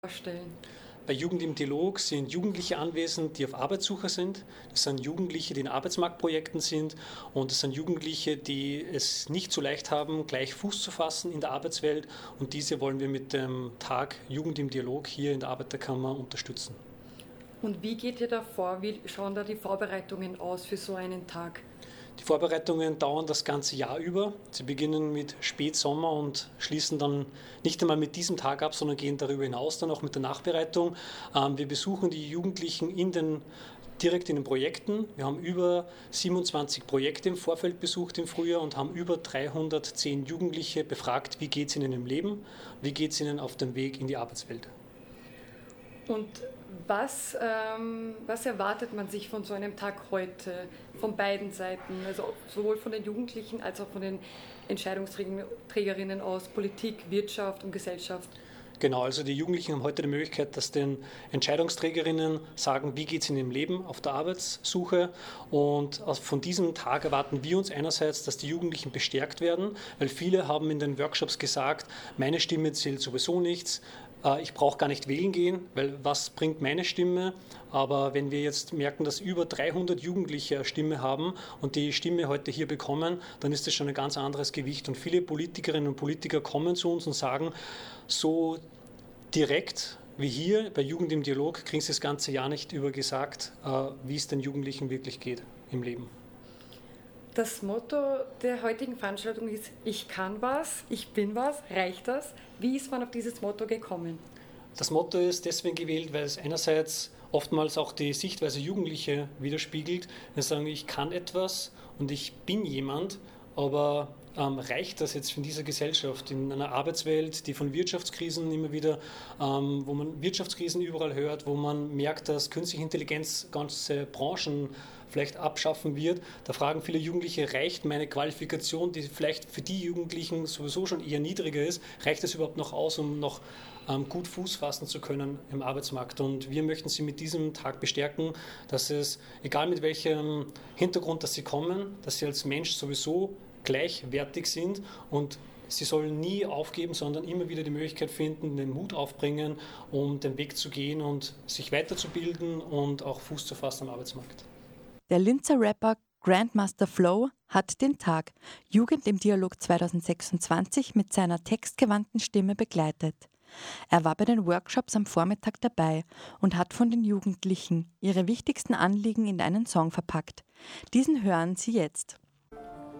vorstellen? Bei Jugend im Dialog sind Jugendliche anwesend, die auf Arbeitssuche sind. Das sind Jugendliche, die in Arbeitsmarktprojekten sind. Und das sind Jugendliche, die es nicht so leicht haben, gleich Fuß zu fassen in der Arbeitswelt. Und diese wollen wir mit dem Tag Jugend im Dialog hier in der Arbeiterkammer unterstützen. Und wie geht ihr da vor? Wie schauen da die Vorbereitungen aus für so einen Tag? Die Vorbereitungen dauern das ganze Jahr über. Sie beginnen mit Spätsommer und schließen dann nicht einmal mit diesem Tag ab, sondern gehen darüber hinaus dann auch mit der Nachbereitung. Wir besuchen die Jugendlichen direkt in den Projekten. Wir haben über 27 Projekte im Vorfeld besucht im Frühjahr und haben über 310 Jugendliche befragt, wie geht es ihnen im Leben, wie geht es ihnen auf dem Weg in die Arbeitswelt. Und was erwartet man sich von so einem Tag heute, von beiden Seiten, also sowohl von den Jugendlichen als auch von den Entscheidungsträgerinnen aus Politik, Wirtschaft und Gesellschaft? Genau, also die Jugendlichen haben heute die Möglichkeit, dass den Entscheidungsträgerinnen sagen, wie geht es ihnen im Leben auf der Arbeitssuche. Und von diesem Tag erwarten wir uns einerseits, dass die Jugendlichen bestärkt werden, weil viele haben in den Workshops gesagt, meine Stimme zählt sowieso nichts. Ich brauche gar nicht wählen gehen, weil was bringt meine Stimme? Aber wenn wir jetzt merken, dass über 300 Jugendliche eine Stimme haben und die Stimme heute hier bekommen, dann ist das schon ein ganz anderes Gewicht. Und viele Politikerinnen und Politiker kommen zu uns und sagen, so direkt wie hier bei Jugend im Dialog kriegen sie das ganze Jahr nicht über gesagt, wie es den Jugendlichen wirklich geht im Leben. Das Motto der heutigen Veranstaltung ist: Ich kann was, ich bin was, reicht das? Wie ist man auf dieses Motto gekommen? Das Motto ist deswegen gewählt, weil es einerseits oftmals auch die Sichtweise Jugendliche widerspiegelt. Wir sagen, ich kann etwas und ich bin jemand, aber reicht das jetzt in dieser Gesellschaft, in einer Arbeitswelt, die von Wirtschaftskrisen immer wieder, wo man Wirtschaftskrisen überall hört, wo man merkt, dass künstliche Intelligenz ganze Branchen vielleicht abschaffen wird. Da fragen viele Jugendliche, reicht meine Qualifikation, die vielleicht für die Jugendlichen sowieso schon eher niedriger ist, reicht das überhaupt noch aus, um noch gut Fuß fassen zu können im Arbeitsmarkt? Und wir möchten sie mit diesem Tag bestärken, dass es, egal mit welchem Hintergrund dass sie kommen, dass sie als Mensch sowieso gleichwertig sind und sie sollen nie aufgeben, sondern immer wieder die Möglichkeit finden, den Mut aufbringen, um den Weg zu gehen und sich weiterzubilden und auch Fuß zu fassen am Arbeitsmarkt. Der Linzer Rapper Grandmaster Flo hat den Tag Jugend im Dialog 2026 mit seiner textgewandten Stimme begleitet. Er war bei den Workshops am Vormittag dabei und hat von den Jugendlichen ihre wichtigsten Anliegen in einen Song verpackt. Diesen hören Sie jetzt.